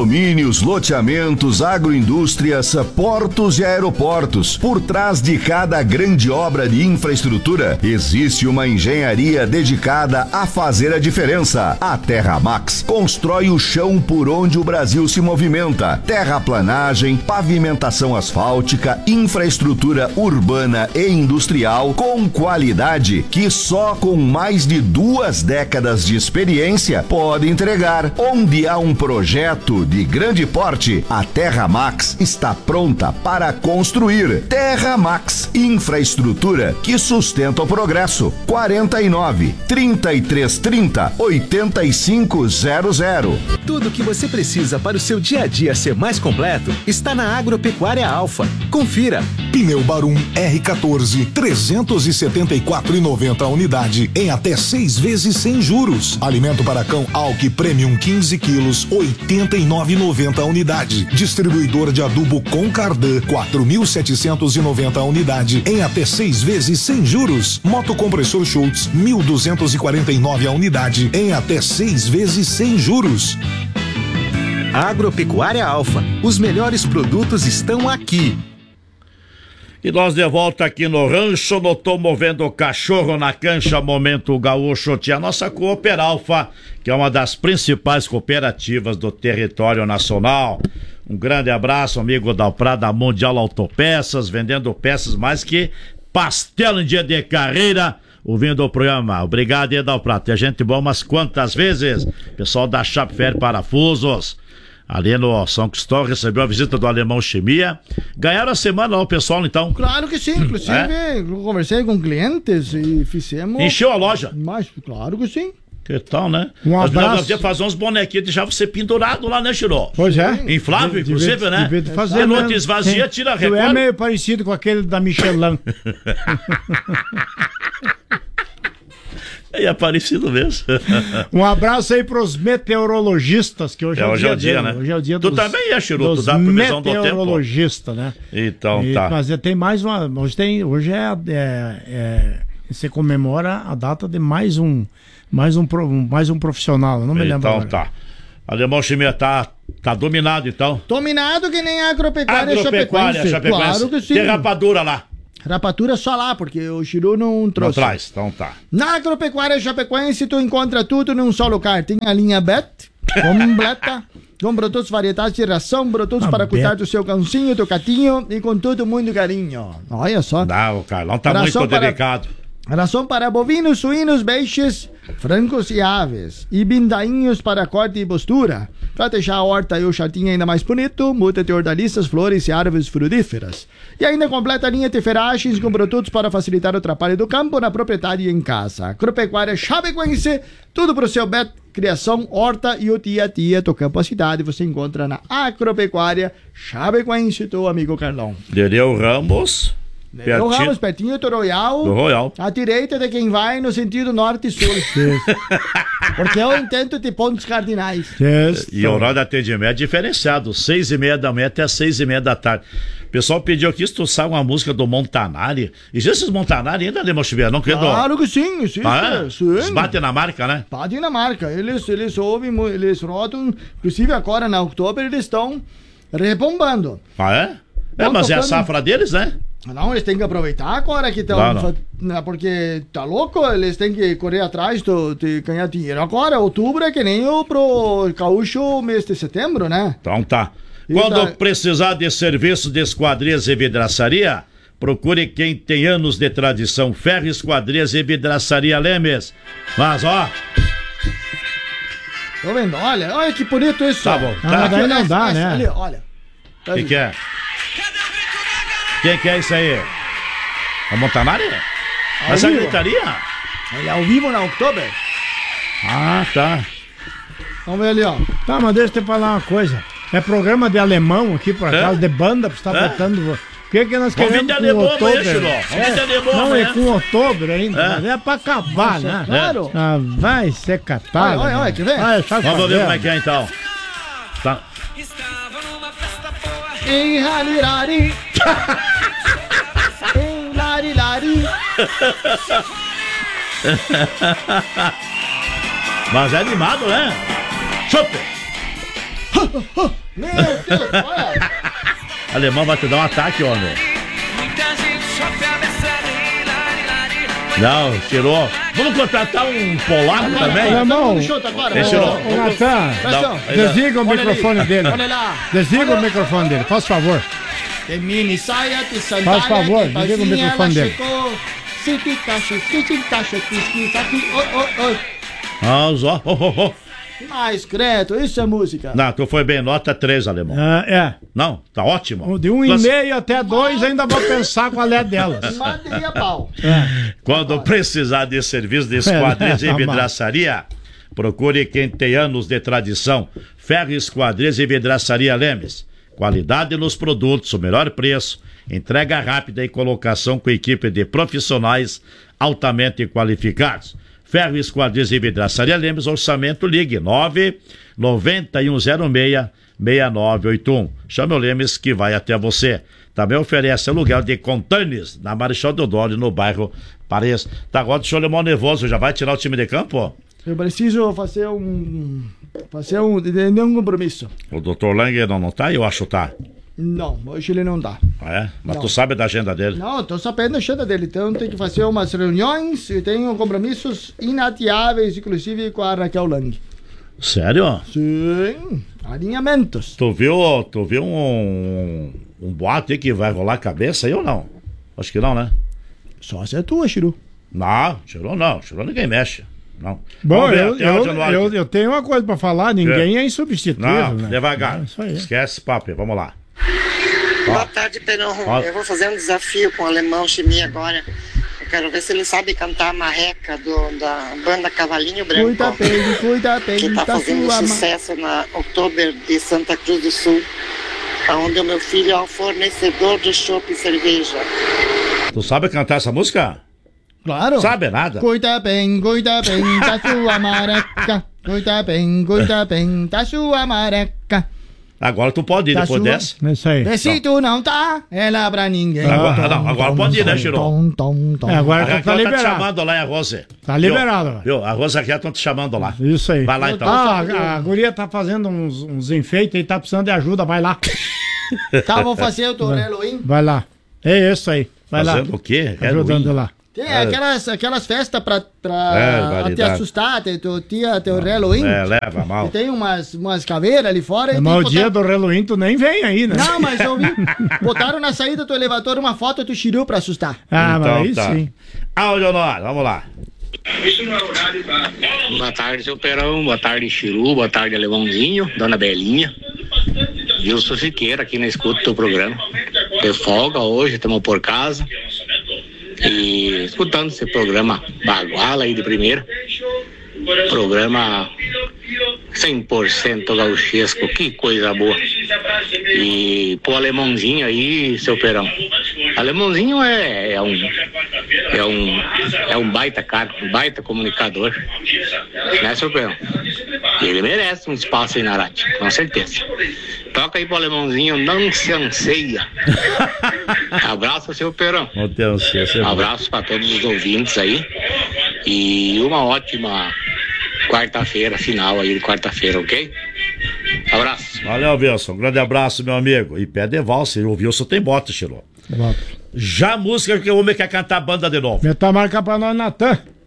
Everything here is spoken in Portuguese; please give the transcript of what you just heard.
condomínios, loteamentos, agroindústrias, portos e aeroportos. Por trás de cada grande obra de infraestrutura, existe uma engenharia dedicada a fazer a diferença. A Terramax constrói o chão por onde o Brasil se movimenta. Terraplanagem, pavimentação asfáltica, infraestrutura urbana e industrial com qualidade que só com mais de 2 décadas de experiência pode entregar. Onde há um projeto de grande porte, a Terramax está pronta para construir. Terramax, infraestrutura que sustenta o progresso. 49-3330-8500. Tudo o que você precisa para o seu dia a dia ser mais completo está na Agropecuária Alfa. Confira. Pneu Barum R14, 374,90 a unidade em até 6 vezes sem juros. Alimento para cão Alck Premium 15 quilos, 89,90 a unidade. Distribuidor de adubo Concardan, 4.790 a unidade em até 6 vezes sem juros. Motocompressor Schultz, 1.249 a unidade em até 6 vezes sem juros. Agropecuária Alfa. Os melhores produtos estão aqui. E nós de volta aqui no rancho, não tô movendo o cachorro na cancha, momento gaúcho, tinha a nossa Cooper Alfa, que é uma das principais cooperativas do território nacional. Um grande abraço, amigo da Prada Mundial Autopeças, vendendo peças mais que pastel em dia de carreira, ouvindo o programa. Obrigado, Edalprado. Tem gente boa umas quantas vezes. Pessoal da Chapfer Parafusos, ali no São Cristóvão, recebeu a visita do Alemão Chimia. Ganharam a semana lá o pessoal, então? Claro que sim, inclusive eu conversei com clientes e fizemos... Encheu a loja? Mas, claro que sim. Que tal, né? Um abraço. Nós devia fazer uns bonequinhos e deixar você pendurado lá, né, Chiró? Pois é. Inflável, inclusive, né? Devia fazer, a noite né? esvazia, tira a Tu é recorda. meio parecido com aquele da Michelin. É parecido mesmo. Um abraço aí pros meteorologistas, que hoje é o dia, né? Hoje é o dia tu dos, também é, Chiru, tu dá previsão do tempo. Meteorologista, né? Então, tá. Mas tem mais uma... Hoje você comemora a data de mais um profissional, eu não me lembro agora. Então tá. Alemão Chimia tá dominado, então. Dominado que nem a Agropecuária Chapecoense. Claro que sim. Tem rapadura lá. Rapadura só lá, porque o Chiru não trouxe. Não traz, então tá. Na Agropecuária Chapecoense tu encontra tudo num só lugar. Tem a linha Bet, completa, com produtos varietais de ração, produtos para cuidar do seu cãozinho, do gatinho e com todo muito carinho. Olha só. Não, o Carlão tá muito delicado. Ração para bovinos, suínos, peixes, frangos e aves. E bindainhos para corte e postura. Para deixar a horta e o jardim ainda mais bonito, muda de hortaliças, flores e árvores frutíferas. E ainda completa a linha de ferragens com produtos para facilitar o trabalho do campo, na propriedade e em casa. Agropecuária Chapecoense, tudo pro seu bet, criação, horta e o dia a dia do campo à cidade. Você encontra na Agropecuária Chapecoense, teu amigo Carlão. Nereu Ramos. Pertinho do Royal. À direita de quem vai no sentido norte e sul. Porque eu intento de pontos cardinais. E o horário de atendimento é diferenciado, 6:30 da manhã até 6:30 da tarde. O pessoal pediu aqui se tu sabe uma música do Montanari. Existe esses Montanari ainda, Alemão Chimia? Não credo? Claro que sim, existe. Sim. Eles batem na marca, né? Batem na marca. Eles ouvem, eles rodam. Inclusive agora, na outubro, eles estão rebombando. Mas é a safra deles, né? Não, eles têm que aproveitar agora que estão. Porque tá louco, eles têm que correr atrás de ganhar dinheiro. Agora, outubro é que nem pro gaúcho mês de setembro, né? Então tá. Quando precisar de serviço de esquadrias e vidraçaria, procure quem tem anos de tradição. Ferro, Esquadrias e Vidraçaria Lemes. Mas ó. Tô vendo, olha que bonito isso. Tá bom. Daí não dá, né? Ali, olha. O que é? Quem que é isso aí? É o Montanari? Mas a gritaria? Ele é ao vivo na Oktober. Ah, tá. Vamos ver ali, ó. Tá, mas deixa eu te falar uma coisa. É programa de alemão aqui, por acaso, de banda, pra você estar botando... O que nós queremos com outubro? Não, é com outubro ainda. Mas é pra acabar, né? Claro. Vai ser catado. Olha, quer ver? Vamos ver como é que é, então. Tá. Em Halirari. Em Larilari. Mas é animado, né? Super! Meu Deus, olha. Alemão vai te dar um ataque, homem. Não, tirou. Vamos contratar um polaco também? Alemão. Ô, Natan, desliga o microfone dele. Olha lá. Desliga o microfone dele, faz favor. Tem mini saia, tem sandália, Faz favor, tem desliga o calcinha, microfone ela dele. chegou. Vamos, ó. Mas, credo, isso é música. Não, tu foi bem, nota 3, alemão. Não, tá ótimo. De 1,5 até 2 ainda vou pensar qual é delas. Madeira pau. Quando precisar de serviço de esquadrias e vidraçaria, procure quem tem anos de tradição. Ferro, esquadrias e vidraçaria Lemes. Qualidade nos produtos, o melhor preço, entrega rápida e colocação com equipe de profissionais altamente qualificados. Ferro, esquadrias e vidraçaria Lemes, orçamento ligue 99106-6981. Chame o Lemes que vai até você. Também oferece aluguel de containers na Marechal Deodoro, no bairro Paris. Tá, agora deixa eu ler mal nervoso, já vai tirar o time de campo? Eu preciso fazer um compromisso. O Dr. Langer não tá? Eu acho que tá. Não, hoje ele não dá. É? Mas Não. tu sabe da agenda dele? Não, tô sabendo da agenda dele. Então tem que fazer umas reuniões e tenho compromissos inadiáveis, inclusive com a Raquel Lang. Sério? Sim, alinhamentos. Tu viu um boato aí que vai rolar a cabeça aí ou não? Acho que não, né? Só se é tua, Chiru. Não, tirou ninguém mexe. Não. Bom, Vamos ver até onde eu tenho uma coisa pra falar, ninguém é insubstituível, Não, né? devagar. É isso aí. Esquece esse papo aí, vamos lá. Boa tarde, Perão. Eu vou fazer um desafio com o Alemão Chimia agora. Eu quero ver se ele sabe cantar a marreca da banda Cavalinho Branco. Cuida bem, que tá tá fazendo sua sucesso na Oktober de Santa Cruz do Sul, onde o meu filho é o fornecedor de chopp e cerveja. Tu sabe cantar essa música? Claro. Sabe nada. Cuida bem, tá sua mareca. Cuida bem, tá sua mareca. Agora tu pode ir Tá depois sua. dessa. É isso aí. E se tu não tá, ela pra ninguém. Agora pode ir, né, Chiru? Agora A tá Raquel tá te liberado. chamando lá, a Rose. Tá liberado. Viu? A Rose aqui estão te chamando lá. Isso aí. Vai lá então. A guria tá fazendo uns enfeites e tá precisando de ajuda, vai lá. Tá, vou fazer o teu Halloween. Vai lá. É isso aí. Vai Fazendo lá. o quê? Ajudando lá. Tem aquelas festas pra variedade. te assustar, teu Halloween. Leva mal. E tem umas caveiras ali fora. e Mas tem o que dia botar- do Halloween tu nem vem aí, né? Não, mas eu vi. Botaram na saída do elevador uma foto do Chiru pra assustar. Ah, mas aí tá. sim. Leonor, vamos lá. Boa tarde, seu Perão. Boa tarde, Chiru. Boa tarde, Alemãozinho. Dona Belinha. Wilson Siqueira aqui na escuta do teu programa. De folga hoje, estamos por casa. E escutando esse programa Baguala aí de primeira. Programa 100% gauchesco. Que coisa boa. E pro Alemãozinho aí, seu Perão. Alemãozinho é um baita cara, um baita comunicador. Né, seu Perão? Ele merece um espaço aí na rádio, com certeza. Toca aí pro Alemãozinho, não se anseia. Abraço, seu Perão. Não tem ansiedade. Abraço para todos os ouvintes aí. E uma ótima quarta-feira, final aí de quarta-feira, ok? Abraço. Valeu, Wilson. Um grande abraço, meu amigo. E pé de valsa. O Wilson tem bota, Chiru. Já a música que o homem quer cantar a banda de novo. Meta marca pra nós, Natan.